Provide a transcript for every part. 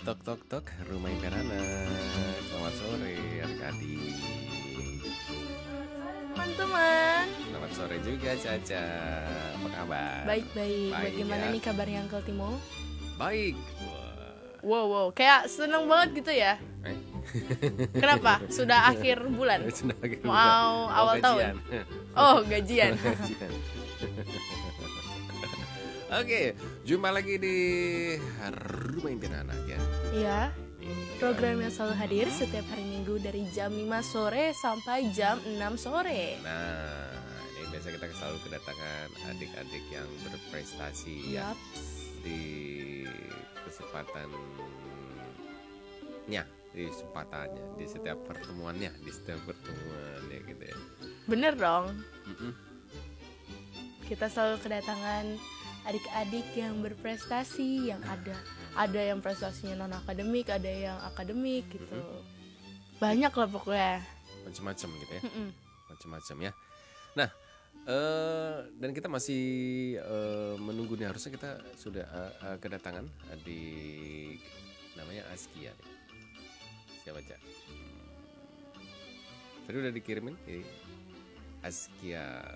Tok tok tok, rumah impian anak. Selamat sore adik-adik. Teman-teman. Selamat sore juga Caca. Apa kabar? Baik-baik. Baik, Bagaimana ya. nih kabarnya Uncle Timo? Baik. Wow, kayak seneng banget gitu ya. Eh? Kenapa? Sudah akhir bulan. Sudah akhir Mau bulan. awal tahun. Oh, gajian. Gajian. Oke, jumpa lagi di Rumah Impian Anak ya. Iya. Program yang selalu hadir setiap hari Minggu dari jam 5 sore sampai jam 6 sore. Nah, ini biasa kita selalu kedatangan adik-adik yang berprestasi ya. Yap. Di kesempatannya, di setiap pertemuannya gitu ya. Bener dong. Mm-mm. Kita selalu kedatangan adik-adik yang berprestasi, yang ada yang prestasinya non akademik, ada yang akademik gitu. Banyak lah pokoknya. Macam-macam gitu ya. Mm-mm. Macam-macam ya. Nah, dan kita masih menunggu nih, harusnya kita sudah kedatangan adik namanya Askia. Siapa Cak? Tadi udah dikirimin Askia.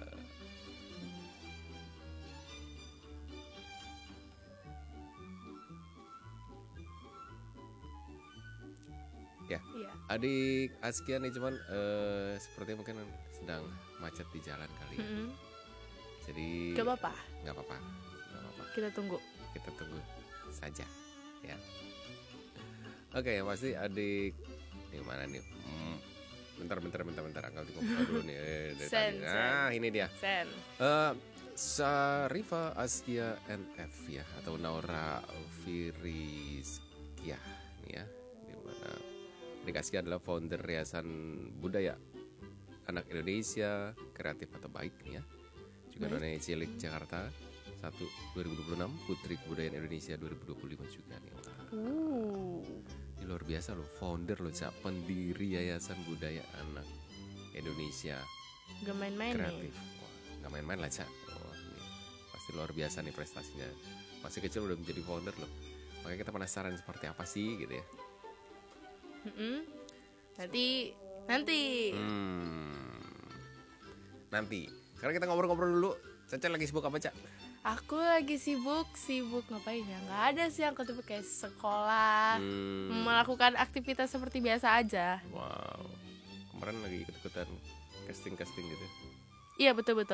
Ya, Iya. adik Askia nih cuman sepertinya mungkin sedang macet di jalan kali ya. Mm-mm. Jadi Gak apa-apa. nggak apa-apa. Kita tunggu. Kita tunggu saja ya. Oke, yang pasti adik di mana nih? Bentar Angkel buka dulu nih. Dari Sen. tadi. Nah, ini dia. Sen. Syarifa Askia NF ya, atau Naura Firiskia nih ya. Di mana adik Askia adalah founder Yayasan Budaya Anak Indonesia Kreatif atau Baik nih ya. Juga Baik. Nona Cilik Jakarta 2026, Putri Kebudayaan Indonesia 2025 juga nih. Wah, ini luar biasa loh, founder loh, Cak, pendiri Yayasan Budaya Anak Indonesia Gak main-main Kreatif. nih. Wah, nggak main-main lah, Cak. Wah, ini pasti luar biasa nih prestasinya. Masih kecil udah menjadi founder loh. Makanya kita penasaran seperti apa sih gitu ya. Mm-mm. Nanti. Nanti. Sekarang kita ngobrol-ngobrol dulu. Caca lagi sibuk apa, Cak? Aku lagi sibuk ngapain ya? Nggak ada sih, aku tuh kayak sekolah, melakukan aktivitas seperti biasa aja. Wow. Kemarin lagi ikut-ikutan casting gitu. Iya betul.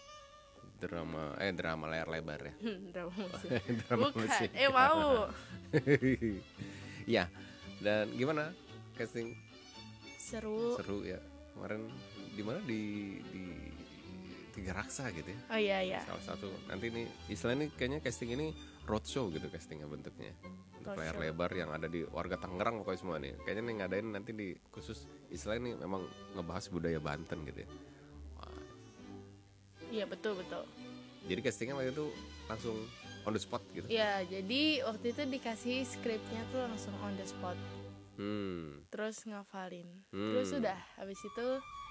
Drama layar lebar ya. Drama musik. Drama Bukan. musik. Mau. Ya. Dan gimana casting? Seru. Seru ya. Kemarin di mana di Tiga Raksa gitu ya. Oh iya. Salah satu. Nanti nih istilahnya kayaknya casting ini roadshow gitu castingnya bentuknya. Untuk layar Roadshow. lebar yang ada di warga Tangerang pokoknya semua nih. Kayaknya nih ngadain nanti di khusus istilahnya nih memang ngebahas budaya Banten gitu ya. Wah. Iya betul. Jadi castingnya waktu itu langsung on the spot gitu. Iya, jadi waktu itu dikasih skripnya tuh langsung on the spot. Terus ngafalin. Terus udah habis itu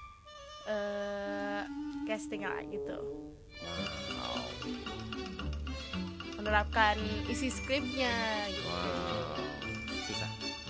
casting lah gitu. Wow. Menerapkan isi skripnya gitu. Wow. Susah.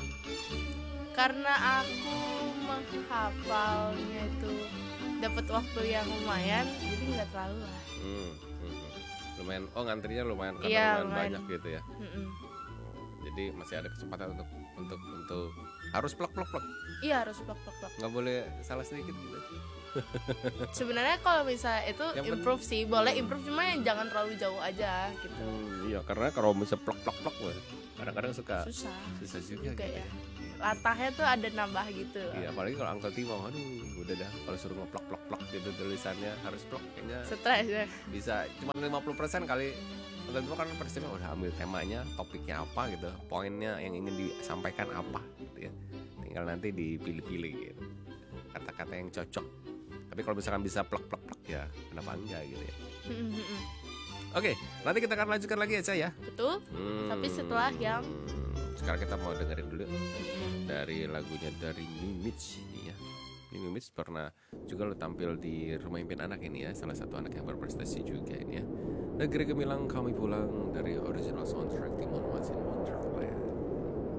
Karena aku menghafalnya itu dapat waktu yang lumayan, jadi nggak terlalu lah. Lumayan. Oh, ngantrinya lumayan karena Iya, lumayan lumayan. banyak gitu ya. Mm-mm. Jadi masih ada kesempatan untuk harus plok. Iya harus plak. Nggak boleh salah sedikit gitu. Sebenarnya kalau misalnya itu Yang improve sih, boleh improve, cuma jangan terlalu jauh aja gitu. Iya, karena kalau bisa plok kadang-kadang suka Susah juga juga gitu. ya. Latahnya tuh ada nambah gitu. Iya, apalagi kalau Uncle Timo, aduh, udah dah kalau suruh ngeplok gitu tulisannya harus plok kayaknya Stres ya. bisa cuma 50% kali. Uncle Timo kan persiapnya udah ambil temanya, topiknya apa gitu, poinnya yang ingin disampaikan apa gitu ya. Tinggal nanti dipilih-pilih gitu. Kata-kata yang cocok. Tapi kalau misalkan bisa plok ya, kenapa enggak gitu ya. Oke, nanti kita akan lanjutkan lagi ya, Cak ya. Betul. Tapi setelah yang sekarang kita mau dengerin dulu dari lagunya dari Mimits ini ya. Ini Mimits pernah juga lo tampil di Rumah Impian Anak ini ya, salah satu anak yang berprestasi juga ini ya. Negeri Gemilang Kami Pulang dari original soundtrack Timon Watson.